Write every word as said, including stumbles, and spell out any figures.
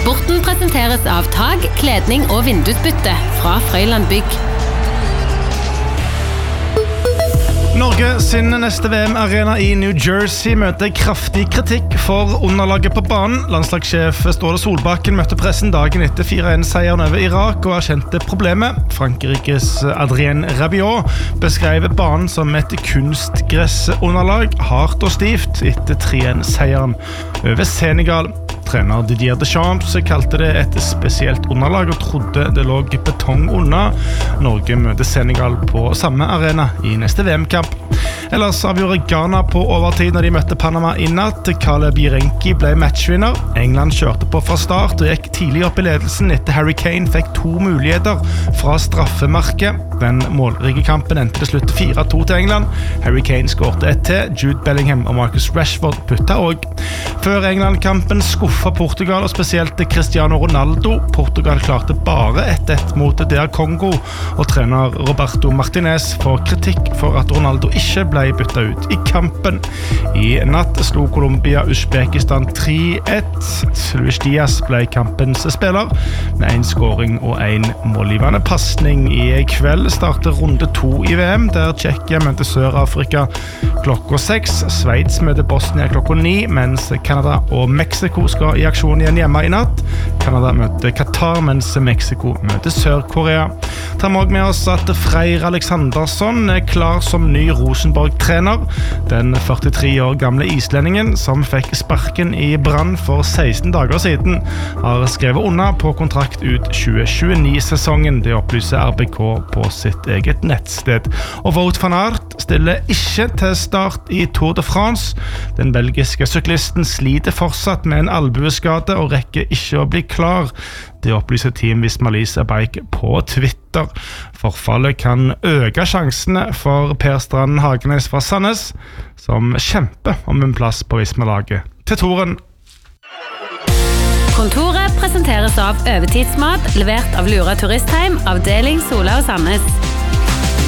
Sporten presenteres av tag, kledning og vindusbytte fra Frøyland Bygg. Norge sin neste V M-arena I New Jersey møter kraftig kritikk for underlaget på banen. Landslagssjef Ståle Solbakken møtte pressen dagen etter fire en-seieren over Irak og erkjente problemet. Frankrikes Adrien Rabiot beskrev banen som et kunstgressunderlag, hardt og stivt etter tre en-seieren over Senegal. Trener Didier Deschamps kalte det et spesielt underlag og trodde det lå betong under. Norge møter Senegal på samme arena I neste V M-kamp. Ellers avgjorde Ghana på overtid når de møtte Panama I natt. Caleb Jirenki ble matchvinner. England kjørte på fra start og gikk tidlig opp I ledelsen etter Harry Kane fikk to muligheter fra straffemarket. Den målrike kampen endte til slutt fire to til England. Harry Kane skårte ett til. Jude Bellingham og Marcus Rashford putta også. Før England-kampen skuffet Portugal, og spesielt Cristiano Ronaldo. Portugal klarte bare ett ett mot D R Kongo, og trener Roberto Martinez får kritikk for at Ronaldo ikke ble byttet ut I kampen. I natt slo Colombia Uzbekistan tre ett. Luis Diaz ble kampens spiller, med en scoring og en målgivende passning. I kveld starter runde to I V M, der Tsjekkia møter Sør-Afrika klokka seks. Sveits møter Bosnia klokka ni, mens Canada og Mexico skal I aksjon igjen hjemme I natt. Canada møter Qatar, mens Mexico møter Sør-Korea. Ta med med oss at Freyr Alexandersson er klar som ny Rosenborg-trener. Den førtitre år gamle islendingen, som fikk sparken I Brann for seksten dager siden, har skrevet under på kontrakt ut tjue tjueni-sesongen. Det opplyser R B K på sitt eget nettsted. Og Wout van Aert stiller ikke til start I Tour de France. Den belgiske syklisten sliter fortsatt med en albueskade og rekker ikke å bli klar. Det opplyser Team Visma-Lease Bike på Twitter. Forfallet kan øke sjansene for Per Strand Hagenes fra Sandnes, som kjemper om en plass på Visma-laget til Toren. Kontoret presenteres av Overtidsmat, levert av Lura Turistheim, avdeling Sola og Sandnes.